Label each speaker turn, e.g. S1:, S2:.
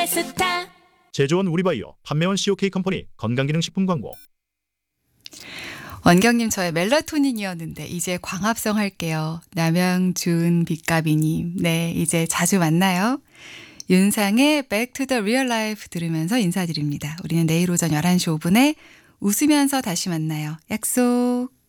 S1: 스타.
S2: 제조원 우리바이오, 판매원 COK 컴퍼니 건강기능식품 광고.
S3: 원경님 저의 멜라토닌이었는데 이제 광합성 할게요. 남양준 빛가비님. 네, 이제 자주 만나요. 윤상의 Back to the Real Life 들으면서 인사드립니다. 우리는 내일 오전 11시 5분에 웃으면서 다시 만나요. 약속.